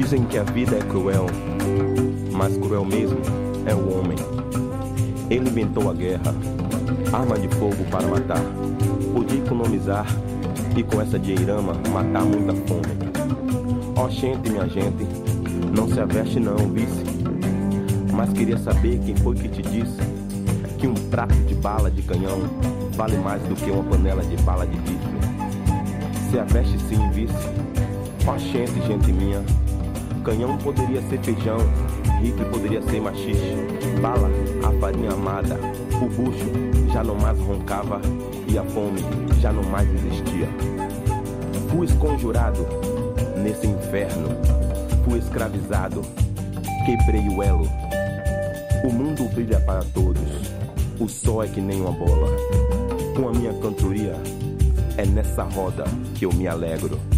Dizem que a vida é cruel, mas cruel mesmo é o homem. Ele inventou a guerra, arma de fogo para matar. Podia economizar e com essa dinheirama matar muita fome. Ó gente, minha gente, não se aveste não, vice. Mas queria saber quem foi que te disse que um prato de bala de canhão vale mais do que uma panela de bala de rifle. Se aveste sim, vice. Ó gente minha, canhão poderia ser feijão, rifle poderia ser machixe, bala, a farinha amada, o bucho já não mais roncava e a fome já não mais existia. Fui esconjurado nesse inferno, fui escravizado, quebrei o elo. O mundo brilha para todos, o sol é que nem uma bola. Com a minha cantoria, é nessa roda que eu me alegro.